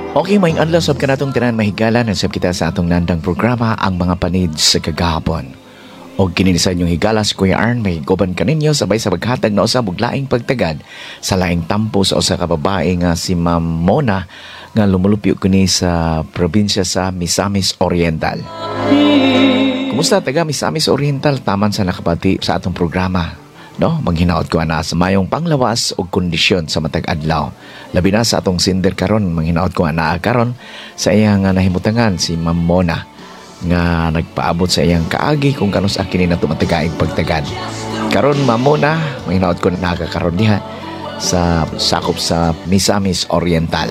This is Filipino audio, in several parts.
Okay, maing adlaw sab kanatong tanan mahigala na sab kita sa atong nandang programa ang mga panid sa kagahapon. Og kini sa inyong higala si Kuya Arn may goban kaninyo sabay sa paghatag na usab og laing pagtagad sa laing tampo sa usa ka babae nga si Ma'am Mona nga lumulupyo kini sa probinsya sa Misamis Oriental. Kumusta taga Misamis Oriental taman sa nakabati sa atong programa? No, maghinaot ko ana sa mayong panglawas o kondisyon sa matag adlaw. Labi na sa atong sinder karon, maghinaot ko ana karon sa iyang nahimutangan si Ma'am Mona nga nagpaabot sa iyang kaagi kung kanus kini nato matagaing pagtagad. Karon Ma'am Mona, maghinaot ko na karon diha sa sakop sa Misamis Oriental.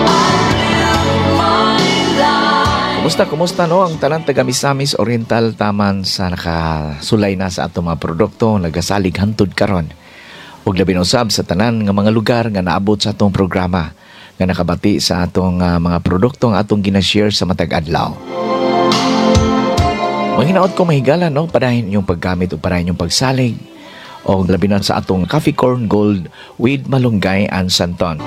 Kumusta no ang tanan taga Misamis Oriental taman sa nakasulay na sa atong mga produkto nagasalig hantud karon. Ug labi na usab sa tanan nga mga lugar nga naabot sa atong programa nga nakabati sa atong mga produkto nga atong gina-share sa matag adlaw. Mahinaot ko mahigala no padahin yung paggamit o padahin yung pagsalig o labi na sa atong Coffee Corn Gold with Malunggay and Santon.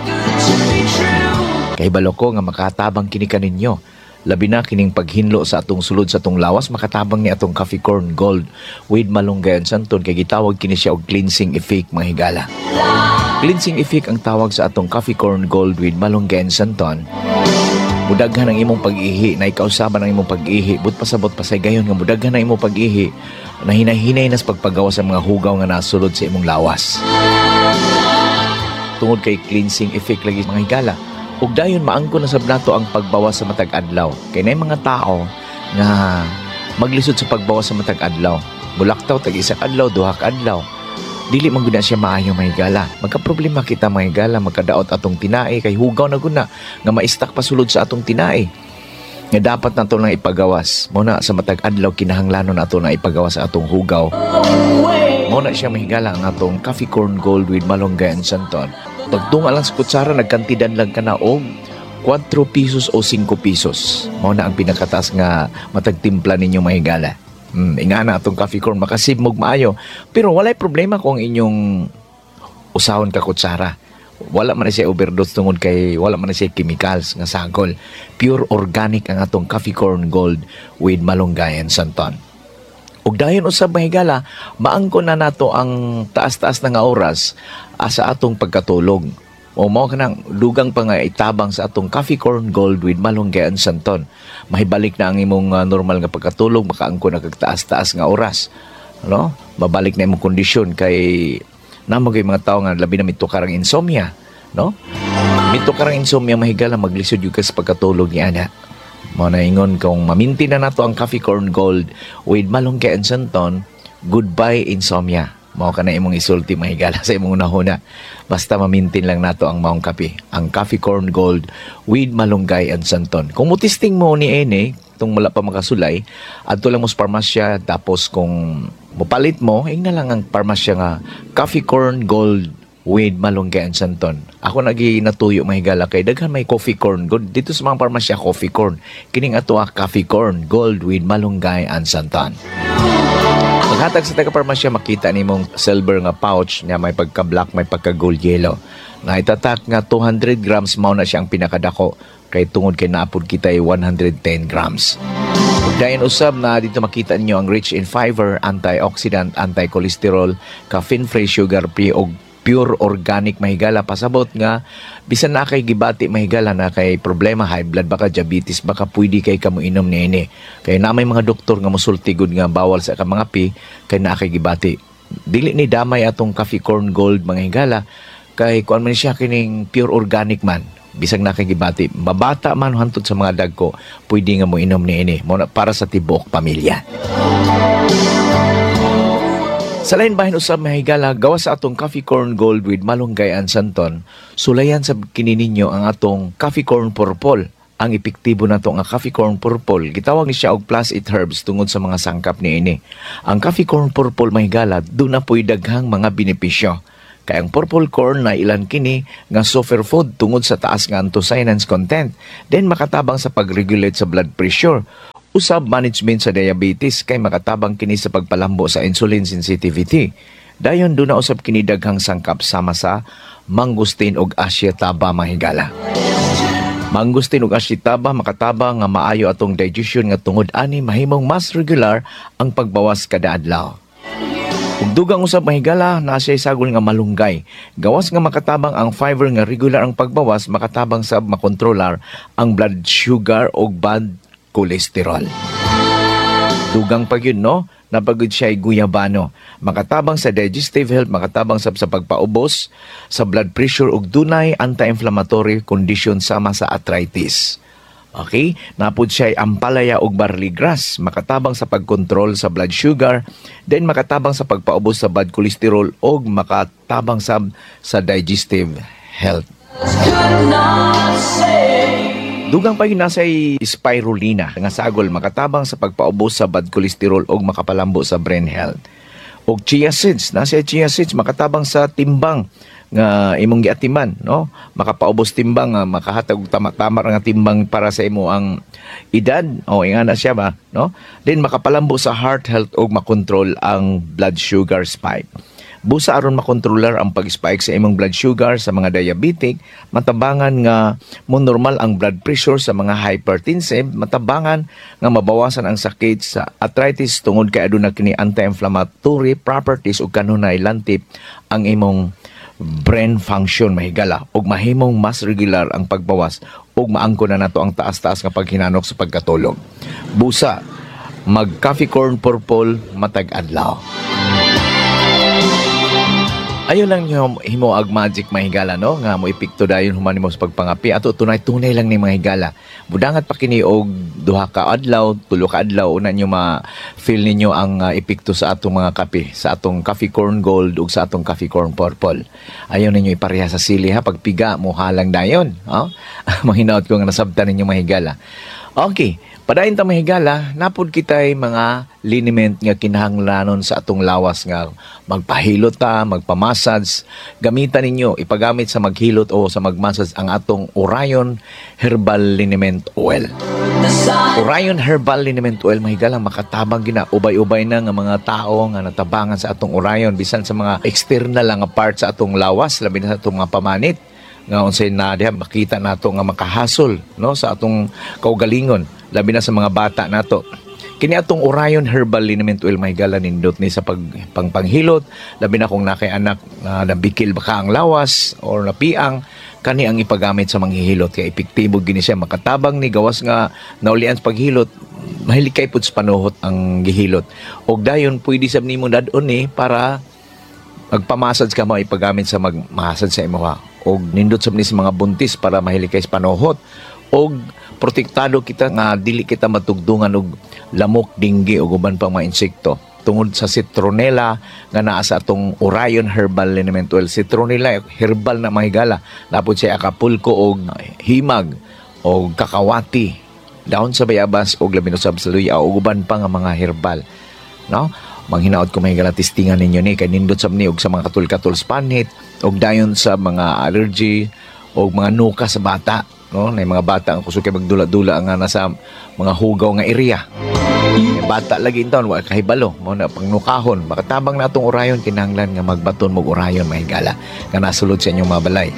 Kay balo ko nga makatabang kini kaninyo. Labi na kining paghinlo sa atong sulod sa atong lawas makatabang ni atong Coffee Corn Gold with Malunggay and Santon kay gitawag kini siya og cleansing effect mga higala. Cleansing effect ang tawag sa atong Coffee Corn Gold with Malunggay and Santon. Mudaghan ang imong pag-ihi na ikausaban ang imong pag-ihi but pasabot pasay gayon nga mudaghan ang imong pag-ihi na hinahinay nas pagpagawa sa mga hugaw nga nasulod sa imong lawas. Tungod kay cleansing effect lagi mga higala. Ug dayon maangko na sab nato ang pagbawas sa matag adlaw. Kay nay mga tao nga maglisod sa pagbawas sa matag adlaw. Bulaktaw tag isa ka adlaw, duha ka adlaw. Dili man gud na siya maayo mahigala. Magka-problema kita mahigala, magkadaot atong tinai kay hugaw na gud na nga ma-stack pasulod sa atong tinai. Nga dapat nato nang ipagawas. Muna sa matag adlaw kinahanglanon nato na ipagawas sa atong hugaw. Muna siya mahigala ang atong Coffee Corn Gold with Malunggay and Santon. Pagtunga lang sa kutsara, nagkantidan lang ka na og 4 pesos o 5 pesos. Mao na ang pinakataas nga matagtimpla ninyo mahigala. Ingana atong coffee corn, makasibmog maayo. Pero walay problema kung inyong usahon ka kutsara. Wala man na siya overdose tungod kay wala man na siya chemicals nga sagol. Pure organic ang atong Coffee Corn Gold with Malunggay and Santon. Ug dayon usab mahigala, maangko na nato ang taas-taas na nga oras sa atong pagkatulog. O mao kanang dugang pa nga itabang sa atong Coffee Corn Gold with Malunggay and Santon. Mahibalik na ang imong normal nga pagkatulog, makaangko na kag taas-taas nga oras. No? Mabalik na imong kondisyon kay namo kay mga tao nga labi na mito karang insomnia, no? Mito karang insomnia mahigala maglisod yung sa pagkatulog ni ana. Mao na ingon kung maminti na nato ang Coffee Corn Gold with Malunggay and Santon, goodbye insomnia. Mao ka na imong isulti mahigala sa imong nahuna. Basta mamintin lang nato ang maong kape, ang Coffee Corn Gold with Malunggay and Santon. Kung mutisting mo ni ene, itong wala pa makasulay, adto lang mo sa parmasya, tapos kung mupalit mo, na lang ang parmasya nga Coffee Corn Gold with Malunggay and Santon. Ako natuyo mahigala kay daghan may coffee corn gold dito sa mga parmasya coffee corn. Kining ato Coffee Corn Gold with Malunggay and Santon. Paghatag sa taga-parmasya, makita nimong silver nga pouch na may pagka-black, may pagka-gold yellow. Na itatak nga 200 grams mao na siyang pinakadako. Kay tungod kay naapod kita ay 110 grams. Dayon usab na dito makita niyo ang rich in fiber, antioxidant, anti-cholesterol, caffeine-free, sugar-free o pure organic mahigala. Pasabot nga bisan na kay gibati mahigala na kay problema high blood baka diabetes baka pwede kay kamo inom niini. Kay na may mga doktor nga mosulti gud nga bawal sa mga pi kay na kay gibati. Dili ni damay atong Coffee Corn Gold mga higala kay kuan man siya kining pure organic man. Bisag na kay gibati, mabata man hantod sa mga dagko, pwede nga mo inom niini para sa tibok pamilya. Sa lain bahin usab mahigala, gawa sa atong Coffee Corn Gold with Malunggay and Santon, sulayan sa kini ninyo ang atong Coffee Corn Purple. Ang epektibo nato nga Coffee Corn Purple, gitawag ni siya og plus it herbs tungod sa mga sangkap niini. Ang Coffee Corn Purple mahigala, doon na po'y daghang mga benepisyo. Kaya ang purple corn na ilan kini nga superfood tungod sa taas nga anthocyanins content, then makatabang sa pag-regulate sa blood pressure. Usab management sa diabetes kay makatabang kini sa pagpalambo sa insulin sensitivity. Dayon doon na usab kini daghang sangkap sama sa mangustin ug asyetaba mahigala. Mangustin ug asyitaba makatabang nga maayo atong digestion nga tungod ani mahimong mas regular ang pagbawas kada adlaw. Ug dugang usab mahigala na siya sagol nga malunggay. Gawas nga makatabang ang fiber nga regular ang pagbawas, makatabang sab makontrolar ang blood sugar ug bad cholesterol. Dugang pa yun, no? Napagod siya ay guyabano. Makatabang sa digestive health, makatabang sa pagpaubos, sa blood pressure ug dunay anti-inflammatory condition sama sa arthritis. Okay? Napod siya ay ampalaya ug barley grass, makatabang sa pagkontrol sa blood sugar, then makatabang sa pagpaubos sa bad cholesterol ug makatabang sa digestive health. Dugang pa yun nasa'y spirulina nga sagol makatabang sa pagpaubos sa bad cholesterol ug makapalambo sa brain health. Og chia seeds, nasa'y chia seeds makatabang sa timbang nga imong giatiman, no? Makapaubos timbang nga makahatag og tama-tama nga timbang para sa imo ang edad o ingana siya ba, no? Then makapalambo sa heart health ug makontrol ang blood sugar spike. Busa aron makontrolar ang pag-spike sa imong blood sugar sa mga diabetic, matabangan nga mo normal ang blood pressure sa mga hypertensive, matabangan nga mabawasan ang sakit sa arthritis tungod kay aduna kini anti-inflammatory properties ug kanunay lantip ang imong brain function mahigala ug mahimong mas regular ang pagbawas ug maangko na nato ang taas-taas nga paghinanok sa pagkatulog. Busa mag coffee corn purple matag adlaw. Ayon lang yung himo ag magic mahigala, no? Nga mo ipikto dayon human mo sa pagpangapi ato tunay-tunay lang ni mahigala. Budangat pa kini og duha ka adlaw, tulo ka adlaw una nyo ma-feel ninyo ang epekto sa atong mga kape, sa atong coffee corn gold ug sa atong coffee corn purple. Ayaw ninyo ipareha sa sili ha, pagpiga mo halang dayon, ha? Mahinaot ko nga nasabtan ninyo mahigala. Okay, padayon ta mahigala, napod kitay mga liniment nga kinahanglanon sa atong lawas nga magpahilot ta, magpamassage. Gamitan ninyo, ipagamit sa maghilot o sa magmassage ang atong Orion Herbal Liniment Oil. Orion Herbal Liniment Oil, mahigala makatabang gina. Ubay-ubay na nga mga tao nga natabangan sa atong Orion, bisan sa mga external nga part sa atong lawas, labi na sa atong mga pamanit. Nga unsay na diha makita nato nga makahasol, no, sa atong kaugalingon labi na sa mga bata nato. Kini atong Orion Herbal Liniment Oil mahigala nindot ni sa pangpanghilot labi na kung nakay anak na nabikil baka ang lawas or napiang, kani ang ipagamit sa manghihilot kay epektibo gini siya, makatabang ni gawas nga naulian sa paghilot, mahilikay pud sa panuhot ang gihilot. Og dayon pwede sab nimo dadon ni para magpamassage ka mo ipagamit sa magmassage sa imo ha. Og nindot sa mga buntis para mahilikay sa panuhot og protektado kita nga dili kita matugdungan og lamok, dinggi ug uban pang mga insekto tungod sa citronella nga naa sa atong Orion Herbal Liniment Oil. Citronella herbal na mahigala, napod siya Acapulco og himag og kakawati, dahon sa bayabas og labi sa luya ug uban pa nga mga herbal, no? Manghinaot ko mahigala testingan ninyo ni kay nindot sab ni og sa mga katul-katul spanit og dayon sa mga allergy og mga nuka sa bata, no? Nay mga bata ang kusog kay magdula-dula nga nasa mga hugaw nga area. Bata lagi intaon wa kahibalo mo na pangnukahon, makatabang natong Orion kinahanglan nga magbaton mo Orion mahigala nga nasulod sa inyong mabalay.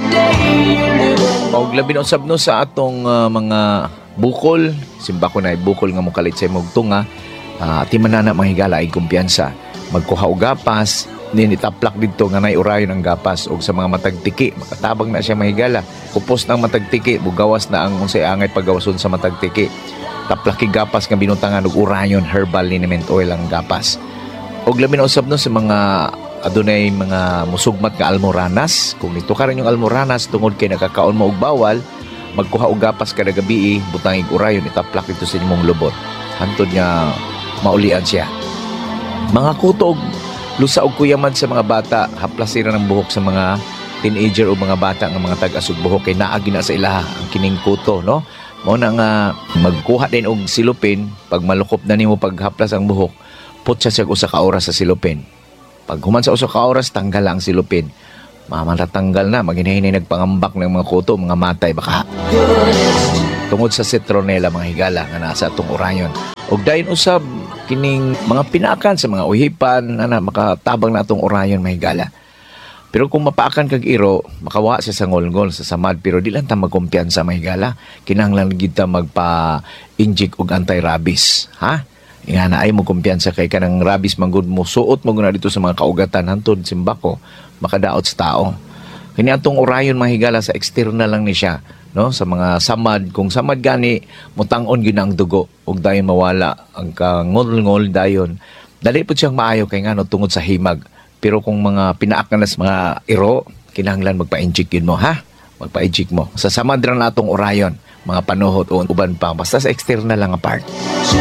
Og labi na usab no sa atong mga bukol, simba ko na bukol nga mokalit sa imong tunga. Ti manana mahigala ay kumpiyansa, magkuha og gapas, din itaplak dito nga nay Orion ang gapas og sa mga matagtiki, makatabang na siya mahigala. Kupos ng matagtiki, bugawas na ang unsay angay paggawason sa matagtiki. Taplaki gapas nga binutangan og Orion Herbal Liniment Oil ang gapas. Og labi na usab no sa mga adunay mga musugmat nga almoranas, kung nito ka rin yung almoranas tungod kay nakakaon mo og bawal, magkuha og gapas kada gabi, butang og Orion, itaplak dito sa imong lubot. Hantod nga maulian siya. Mga kutog, lusa og kuyaman sa mga bata, haplasira ng buhok sa mga teenager o mga bata nga mga tag-asog buhok kay naagi na sa ilaha ang kining kuto, no? Mo na nga magkuha din og silupin, pag malukop na nimo paghaplas ang buhok, putsa siya usa ka oras sa silupin. Pag human sa usa ka oras, tanggal ang silupin. Matatanggal na, maghinay nagpangambak ng mga kuto, mga matay baka. Tungod sa citronella mga higala nga nasa atong Orion. Og dayon usab kining mga pinakan sa mga uhipan ana makatabang na atong Orion mahigala. Pero kung mapaakan kag iro, makawa siya sa ngol-ngol sa samad, pero di lang ta magkumpiyansa mahigala. Kinahanglan gid ta magpa-inject og anti-rabies, ha? Nga na ay mo kumpiyansa kay kanang rabies manggod mo suot mo guna dito sa mga kaugatan hantod simbako makadaot sa tao. Kini atong orayon mahigala sa external lang ni siya, no, sa mga samad. Kung samad gani mutangon gyud ang dugo ug dayon mawala ang kangol-ngol dayon. Dali pud siyang maayo kay ngano tungod sa himag. Pero kung mga pinaakan na sa mga iro, kinahanglan magpa-inject yun mo, ha? Magpa-inject mo. Sa samad rin natong orayon, mga panuhot o uban pa, basta sa external lang ang part.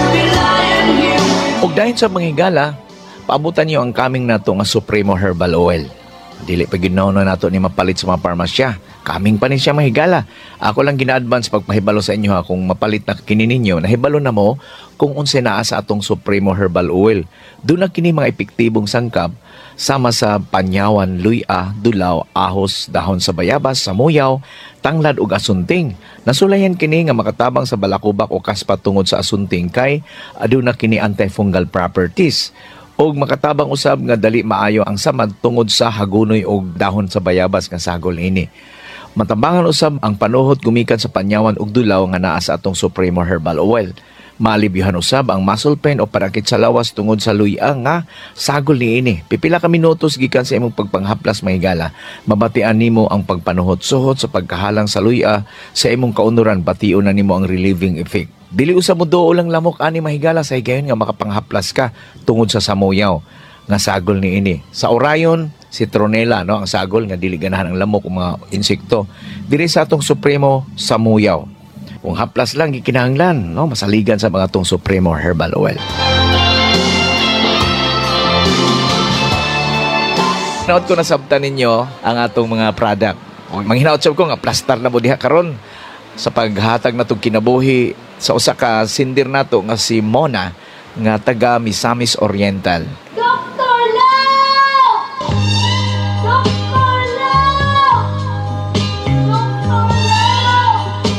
Ug dahil sa mga higala, paabutan niyo ang kaming nato nga Supremo Herbal Oil. Dili pa ginaw na nato ni mapalit sa mga parmasya. Kaming pa ni siya mahigala. Ako lang gina-advance pagpahibalo sa inyo ha, kung mapalit na kini ninyo, nahibalo na mo kung unsa naa sa atong Supremo Herbal Oil. Doon na kini mga epektibong sangkap sama sa panyawan, luya, dulaw, ahos, dahon sa bayabas, samuyaw, tanglad ug asunting. Nasulayan kini nga makatabang sa balakubak o kaspa tungod sa asunting kay aduna kini antifungal properties. Og makatabang usab nga dali maayo ang samad tungod sa hagunoy og dahon sa bayabas nga sagol ini. Matabangan usab ang panuhot gumikan sa panyawan ug dulaw nga naa sa atong Supremo Herbal Oil. Maalibyahan usab ang muscle pain o parakit sa lawas tungod sa luya nga sagol niini. Pipila ka minutos gikan sa imong pagpanghaplas mahigala. Mabatian nimo ang pagpanuhot suhot sa pagkahalang sa luya sa imong kaunuran, bation na nimo ang relieving effect. Dili usab mo duol lang lamok ani mahigala sa higayon nga makapanghaplas ka tungod sa samuyaw nga sagol niini. Sa orayon, citronella, no, ang sagol nga dili ganahan ang lamok o mga insekto. Dili sa atong Supremo samuyaw. Kung haplas lang gikinahanglan, no, masaligan sa mga tong Supremo Herbal Oil. Hinaot ko na sabtan ninyo ang atong mga product. Manghinaot sab ko nga plastar na mo diha karon sa paghatag natong kinabuhi sa usa ka sindir nato nga si Mona nga taga Misamis Oriental. Dr. Lau! Dr. Lau! Dr. Lau!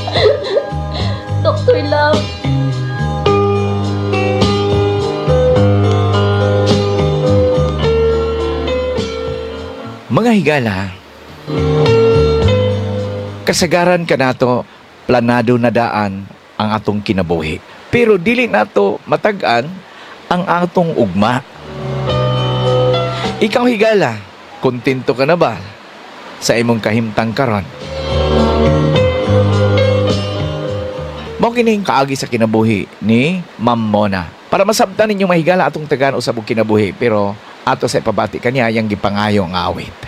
Dr. Lau! Mga higala, kasagaran ka nato planado na daan ang atong kinabuhi. Pero dili nato matag-an ang atong ugma. Ikaw higala, kontento ka na ba sa imong kahimtang karon? Mao kining kaagi sa kinabuhi ni Ma'am Mona. Para masabtan ninyo mahigala atong tagaan usab og kinabuhi, pero ato sa ipabati kaniya yang gipangayo nga awit.